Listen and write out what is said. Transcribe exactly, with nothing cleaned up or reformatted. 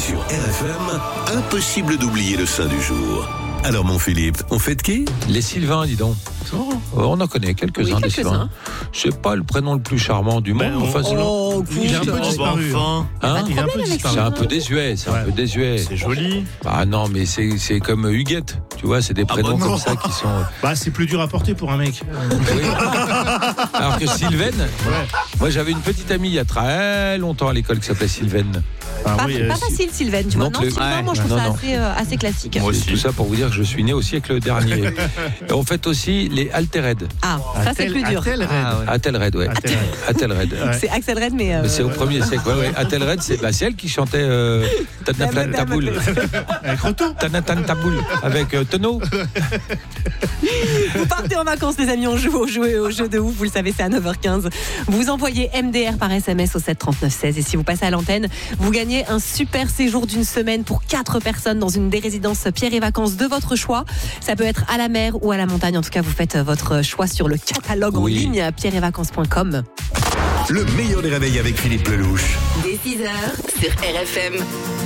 sur R F M, impossible d'oublier le saint du jour. Alors mon Philippe, on fête qui ? Les Sylvains, dis donc. Oh, on en connaît quelques-uns, Oui, des quelques-uns. Sylvains. C'est pas le prénom le plus charmant du monde. Ben, enfin, c'est, Oh, Il est un peu écoute, disparu. hein Il est un peu avec disparu. C'est un peu désuet, c'est un Ouais. peu désuet. C'est joli. Ah non, mais c'est, c'est comme Huguette, tu vois, c'est des Ah prénoms bah non. comme ça qui sont... Bah, c'est plus dur à porter pour un mec. Oui. Alors que Sylvaine, Ouais. moi j'avais une petite amie il y a très longtemps à l'école qui s'appelait Sylvaine. Ah, pas, oui, pas euh, si- facile, Sylvaine, tu vois. Non Non, plus. Sylvain, Ouais. moi je trouve Non, ça non. assez, euh, assez classique. Moi aussi. Tout ça pour vous dire que je suis né aussi avec le dernier. Et on fête aussi les Altered. Ah, ça c'est Attel- plus dur. Attel Red. Atelred, ouais. Attel Red. Atelred. Ouais. C'est Axel Red, mais. euh, Mais c'est au premier siècle. Ouais, ouais. Atelred, c'est, bah, c'est elle qui chantait euh, Tanatan Taboul. Avec Roto. Tanatan Taboul avec euh, Tonneau. Vous partez en vacances, les amis, on joue au jeu, au jeu de ouf, vous le savez, c'est à neuf heures quinze. Vous envoyez M D R par S M S au sept trente-neuf seize et si vous passez à l'antenne, vous gagnez un super séjour d'une semaine pour quatre personnes dans une des résidences Pierre et Vacances de votre choix. Ça peut être à la mer ou à la montagne, en tout cas vous faites votre choix sur le catalogue Oui. en ligne pierre et vacances point com. Le meilleur des réveils avec Philippe Lelouch. Dès six heures sur R F M.